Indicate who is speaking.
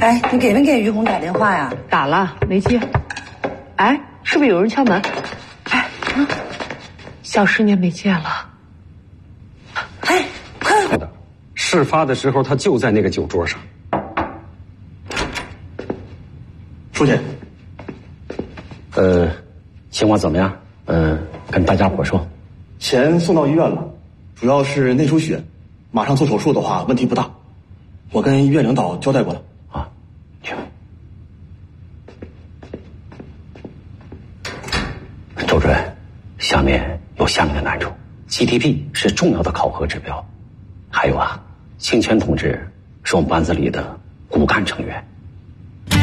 Speaker 1: 哎，你给没给于红打电话呀？
Speaker 2: 打了，没接。哎，是不是有人敲门？哎，小10年没见了。
Speaker 1: 哎，快！
Speaker 3: 事发的时候，他就在那个酒桌上。
Speaker 4: 父亲，
Speaker 5: 情况怎么样？跟大家伙说。
Speaker 4: 钱送到医院了，主要是内出血，马上做手术的话问题不大。我跟医院领导交代过了。
Speaker 5: 啊，去吧。周主任，下面有下面的难处 ，GDP 是重要的考核指标，还有啊，清泉同志是我们班子里的骨干成员。